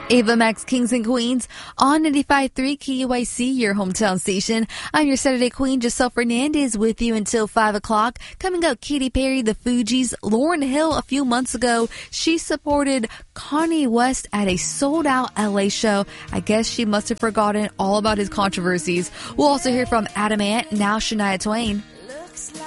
Ava Max, Kings and Queens on 95.3 KUIC, your hometown station. I'm your Saturday Queen, Giselle Fernandez, with you until 5 o'clock. Coming up, Katy Perry, the Fugees, Lauryn Hill. A few months ago, she supported Kanye West at a sold-out LA show. I guess she must have forgotten all about his controversies. We'll also hear from Adam Ant, now Shania Twain.